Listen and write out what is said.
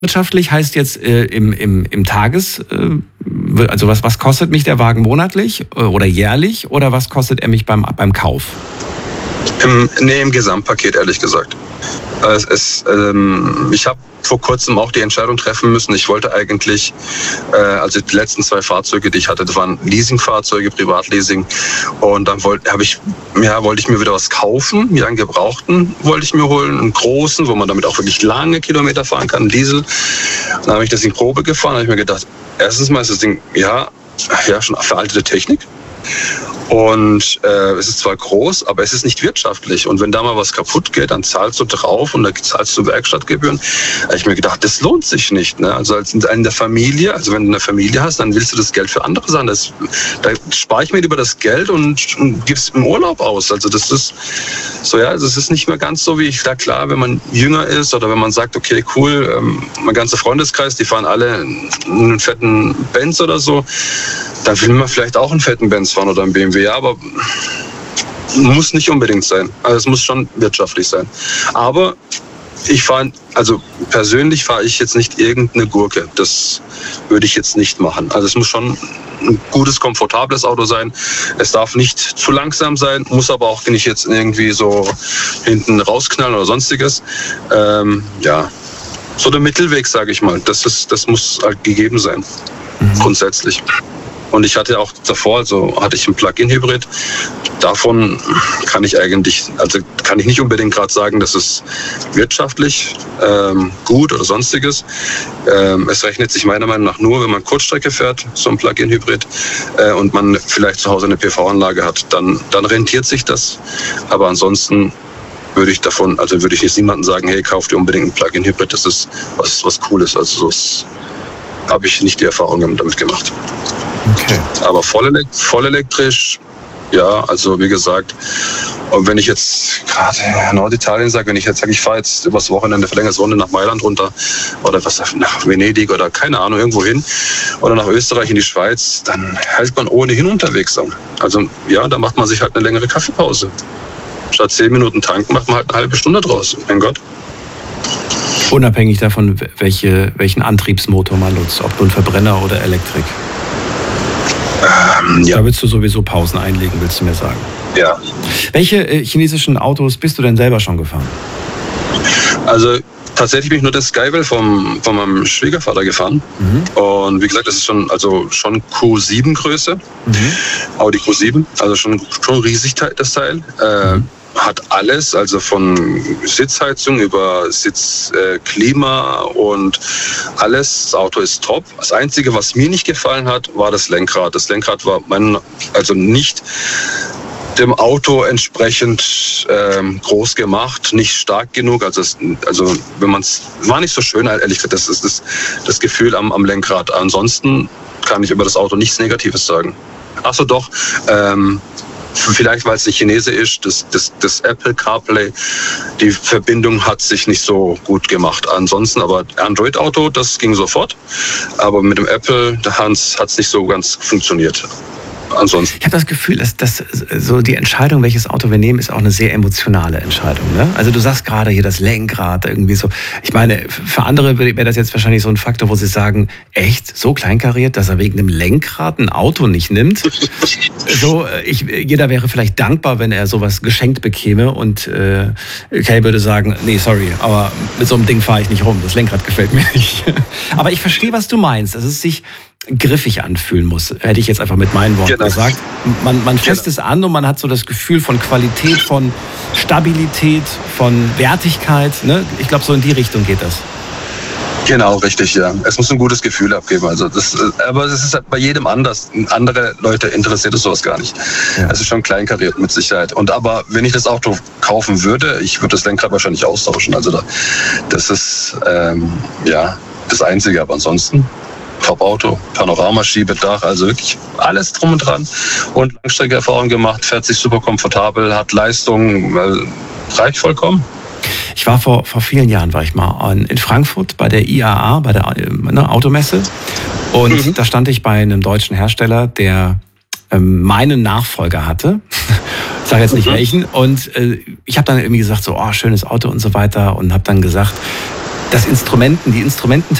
Wirtschaftlich heißt jetzt im Tages, also was kostet mich der Wagen monatlich oder jährlich oder was kostet er mich beim Kauf? Im Gesamtpaket, ehrlich gesagt. Ich habe vor kurzem auch die Entscheidung treffen müssen. Ich wollte eigentlich, also die letzten 2 Fahrzeuge, die ich hatte, das waren Leasingfahrzeuge, Privatleasing. Und dann wollte ich mir wieder was kaufen. Einen gebrauchten wollte ich mir holen, einen großen, wo man damit auch wirklich lange Kilometer fahren kann, einen Diesel. Dann habe ich das in Probe gefahren, habe ich mir gedacht, erstens mal ist das Ding, ja, schon veraltete Technik. Und es ist zwar groß, aber es ist nicht wirtschaftlich. Und wenn da mal was kaputt geht, dann zahlst du drauf und dann zahlst du Werkstattgebühren. Da habe ich mir gedacht, das lohnt sich nicht. Ne? Also als in der Familie, also wenn du eine Familie hast, dann willst du das Geld für andere Sachen. Da spare ich mir lieber das Geld und gib's im Urlaub aus. Also das ist so, ja, das ist nicht mehr ganz so wie klar, wenn man jünger ist oder wenn man sagt, okay, cool, mein ganzer Freundeskreis, die fahren alle einen fetten Benz oder so. Dann will man vielleicht auch einen fetten Benz fahren oder einen BMW, ja, aber muss nicht unbedingt sein. Also es muss schon wirtschaftlich sein. Aber persönlich fahre ich jetzt nicht irgendeine Gurke. Das würde ich jetzt nicht machen. Also es muss schon ein gutes, komfortables Auto sein. Es darf nicht zu langsam sein, muss aber auch nicht jetzt irgendwie so hinten rausknallen oder sonstiges. So der Mittelweg, sage ich mal. Das muss halt gegeben sein, grundsätzlich. Und ich hatte auch davor, hatte ich einen Plug-in-Hybrid. Davon kann ich nicht unbedingt gerade sagen, dass es wirtschaftlich gut oder sonstiges. Es rechnet sich meiner Meinung nach nur, wenn man Kurzstrecke fährt, so ein Plug-in-Hybrid, und man vielleicht zu Hause eine PV-Anlage hat, dann rentiert sich das. Aber ansonsten würde ich jetzt niemandem sagen, hey, kauf dir unbedingt einen Plug-in-Hybrid, das ist was Cooles. Also das habe ich nicht die Erfahrung damit gemacht. Okay. Aber voll elektrisch, ja, also wie gesagt, und wenn ich jetzt gerade Norditalien sage, wenn ich jetzt sage, ich fahre jetzt übers Wochenende verlängertes Runde nach Mailand runter oder nach Venedig oder keine Ahnung, irgendwo hin oder nach Österreich in die Schweiz, dann hält man ohnehin unterwegs an. Also ja, da macht man sich halt eine längere Kaffeepause. Statt 10 Minuten tanken macht man halt eine halbe Stunde draus. Mein Gott. Unabhängig davon, welchen Antriebsmotor man nutzt, ob nun Verbrenner oder Elektrik. Ja. Da willst du sowieso Pausen einlegen, willst du mir sagen? Ja. Welche chinesischen Autos bist du denn selber schon gefahren? Also tatsächlich bin ich nur das Skywell von meinem Schwiegervater gefahren. Und wie gesagt, das ist schon Q7-Größe. Audi Q7, also schon riesig das Teil. Hat alles, also von Sitzheizung über Sitzklima und alles. Das Auto ist top. Das Einzige, was mir nicht gefallen hat, war das Lenkrad. Das Lenkrad war nicht dem Auto entsprechend groß gemacht, nicht stark genug. War nicht so schön, ehrlich gesagt. Das ist das Gefühl am Lenkrad. Ansonsten kann ich über das Auto nichts Negatives sagen. Ach so, doch. Vielleicht, weil es ein Chinese ist, das Apple CarPlay, die Verbindung hat sich nicht so gut gemacht. Ansonsten aber Android-Auto, das ging sofort. Aber mit dem Apple, hat es nicht so ganz funktioniert. Ansonsten. Ich habe das Gefühl, dass so die Entscheidung, welches Auto wir nehmen, ist auch eine sehr emotionale Entscheidung. Ne? Also du sagst gerade hier das Lenkrad irgendwie so. Ich meine, für andere wäre das jetzt wahrscheinlich so ein Faktor, wo sie sagen, echt, so kleinkariert, dass er wegen dem Lenkrad ein Auto nicht nimmt. Jeder wäre vielleicht dankbar, wenn er sowas geschenkt bekäme und Kay würde sagen, nee, sorry, aber mit so einem Ding fahre ich nicht rum, das Lenkrad gefällt mir nicht. Aber ich verstehe, was du meinst, dass es sich griffig anfühlen muss, hätte ich jetzt einfach mit meinen Worten gesagt. Man fasst es an und man hat so das Gefühl von Qualität, von Stabilität, von Wertigkeit. Ne? Ich glaube, so in die Richtung geht das. Genau, richtig, ja. Es muss ein gutes Gefühl abgeben. Aber es ist halt bei jedem anders. Andere Leute interessiert es sowas gar nicht. Ja. Es ist schon kleinkariert mit Sicherheit. Aber wenn ich das Auto kaufen würde, ich würde das Lenkrad wahrscheinlich austauschen. Also das ist das Einzige. Aber ansonsten Top-Auto, Panorama-Schiebedach, also wirklich alles drum und dran. Und Langstrecke-Erfahrung gemacht, fährt sich super komfortabel, hat Leistung, reicht vollkommen. Ich war vor vielen Jahren, war ich mal in Frankfurt bei der IAA, bei der Automesse. Und da stand ich bei einem deutschen Hersteller, der meinen Nachfolger hatte. Ich sage jetzt nicht welchen. Und ich habe dann irgendwie gesagt, so, schönes Auto und so weiter. Und habe dann gesagt, die Instrumenten